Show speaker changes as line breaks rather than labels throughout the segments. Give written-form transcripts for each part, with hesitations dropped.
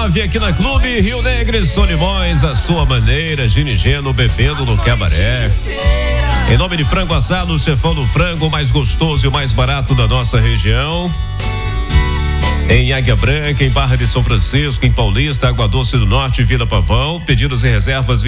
9 aqui na Clube Rio Negro e Solimões, a sua maneira, Ginigeno bebendo no cabaré. Em nome de Frango Assado, o chefão do frango mais gostoso e o mais barato da nossa região. Em Águia Branca, em Barra de São Francisco, em Paulista, Água Doce do Norte, Vila Pavão. Pedidos e reservas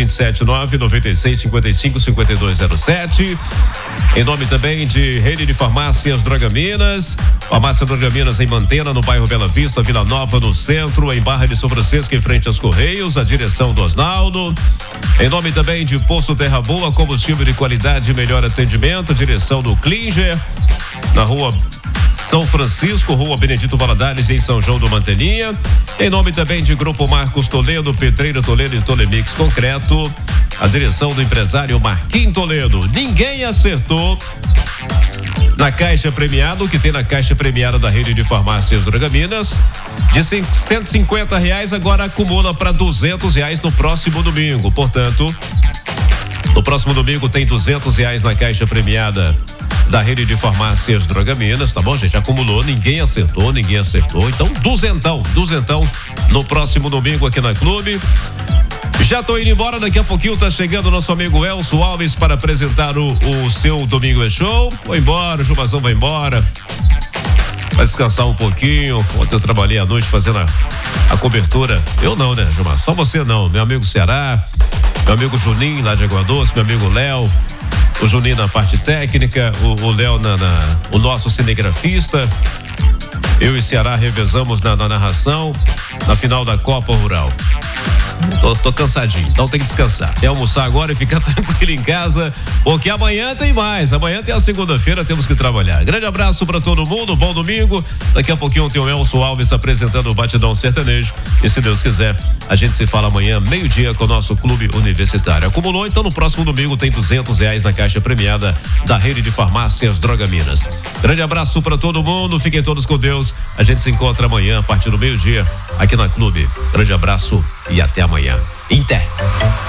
27996555207. Em nome também de Rede de Farmácias Drogaminas. Farmácia Drogaminas em Mantena, no bairro Bela Vista, Vila Nova, no centro. Em Barra de São Francisco, em frente aos Correios, a direção do Osnaldo. Em nome também de Posto Terra Boa, combustível de qualidade e melhor atendimento, direção do Klinger, na rua São Francisco, Rua Benedito Valadares, em São João do Manteninha. Em nome também de Grupo Marcos Toledo, Pedreira Toledo e Tolemix Concreto, a direção do empresário Marquinhos Toledo. Ninguém acertou na caixa premiada, o que tem na caixa premiada da Rede de Farmácias Drogaminas, de R$150, agora acumula para R$200 no próximo domingo. Portanto, no próximo domingo tem R$200 na caixa premiada da Rede de Farmácias Drogaminas, tá bom, gente? Acumulou, ninguém acertou. Então, duzentão no próximo domingo aqui na Clube. Já tô indo embora, daqui a pouquinho tá chegando o nosso amigo Elcio Alves para apresentar o seu Domingo é Show. Vou embora, o Jumazão vai embora. Vai descansar um pouquinho. Ontem eu trabalhei à noite fazendo a cobertura. Eu não, né, Gilmar? Só você não. Meu amigo Ceará, meu amigo Juninho lá de Água Doce, meu amigo Léo, o Juninho na parte técnica, o Léo o nosso cinegrafista. Eu e Ceará revezamos na narração na final da Copa Rural. Tô cansadinho, então tem que descansar. Tem que almoçar agora e ficar tranquilo em casa, porque amanhã tem mais. Amanhã tem a segunda-feira, temos que trabalhar. Grande abraço pra todo mundo, bom domingo. Daqui a pouquinho tem o Elcio Alves apresentando o Batidão Sertanejo. E se Deus quiser, a gente se fala amanhã, meio-dia, com o nosso Clube Universitário. Acumulou, então no próximo domingo tem R$200 na caixa premiada da Rede de Farmácias Drogaminas. Grande abraço pra todo mundo, fiquem todos com Deus. A gente se encontra amanhã, a partir do meio-dia, aqui na Clube. Grande abraço e até amanhã. Inter.